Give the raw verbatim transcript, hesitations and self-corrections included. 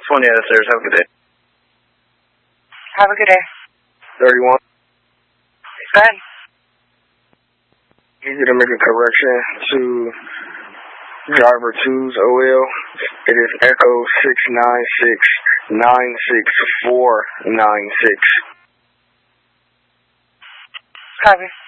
California, sir. Have a good day. Have a good day. thirty-one. Go ahead. Easy to make a correction to driver two's O L. It is Echo six nine six nine six four nine six. Copy.